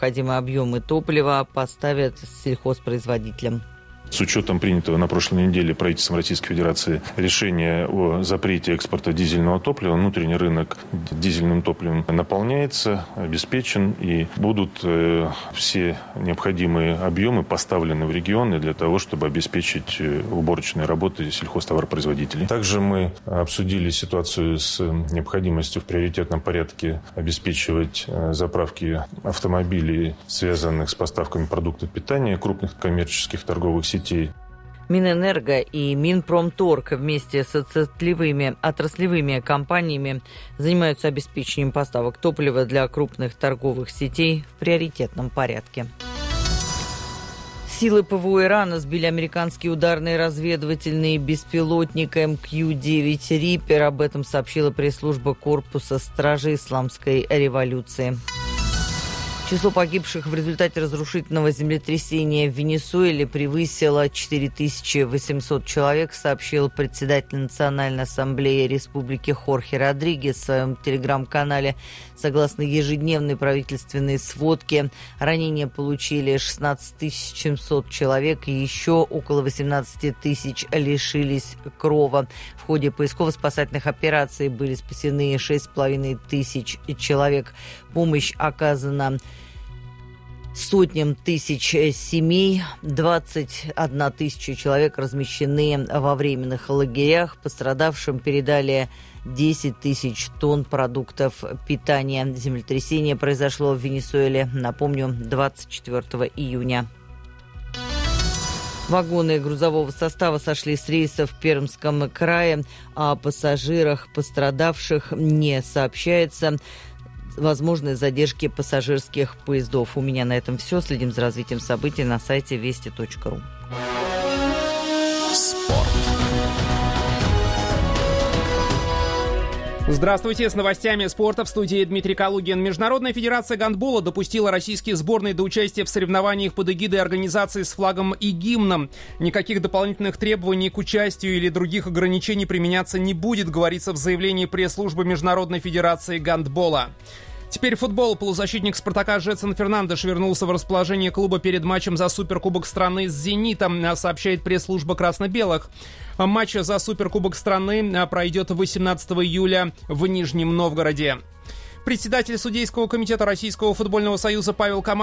необходимые объемы топлива поставят сельхозпроизводителям. С учетом принятого на прошлой неделе правительством Российской Федерации решения о запрете экспорта дизельного топлива, внутренний рынок дизельным топливом наполняется, обеспечен, и будут все необходимые объемы поставлены в регионы для того, чтобы обеспечить уборочные работы сельхозтоваропроизводителей. Также мы обсудили ситуацию с необходимостью в приоритетном порядке обеспечивать заправки автомобилей, связанных с поставками продуктов питания крупных коммерческих торговых сетей. Минэнерго и Минпромторг вместе с отраслевыми компаниями занимаются обеспечением поставок топлива для крупных торговых сетей в приоритетном порядке. Силы ПВО Ирана сбили американский ударный разведывательный беспилотник МК-9 «Риппер». Об этом сообщила пресс-служба Корпуса стражей Исламской революции. Число погибших в результате разрушительного землетрясения в Венесуэле превысило 4800 человек, сообщил председатель Национальной ассамблеи республики Хорхе Родригес в своем телеграм-канале. Согласно ежедневной правительственной сводке, ранения получили 16 700 человек и еще около 18 тысяч лишились крова. В ходе поисково-спасательных операций были спасены 6500 человек. Помощь оказана сотням тысяч семей, 21 тысяча человек размещены во временных лагерях. Пострадавшим передали 10 тысяч тонн продуктов питания. Землетрясение произошло в Венесуэле, напомню, 24 июня. Вагоны грузового состава сошли с рейса в Пермском крае. О пассажирах, пострадавших, не сообщается. Возможны задержки пассажирских поездов. У меня на этом все. Следим за развитием событий на сайте вести.ру. Спорт. Здравствуйте, с новостями спорта в студии Дмитрий Калугин. Международная федерация гандбола допустила российские сборные до участия в соревнованиях под эгидой организации с флагом и гимном. Никаких дополнительных требований к участию или других ограничений применяться не будет, говорится в заявлении пресс-службы Международной федерации гандбола. Теперь футбол. Полузащитник «Спартака» Жетсон Фернандеш вернулся в расположение клуба перед матчем за Суперкубок страны с «Зенитом», сообщает пресс-служба красно-белых. Матч за Суперкубок страны пройдет 18 июля в Нижнем Новгороде. Председатель судейского комитета Российского футбольного союза Павел Каманин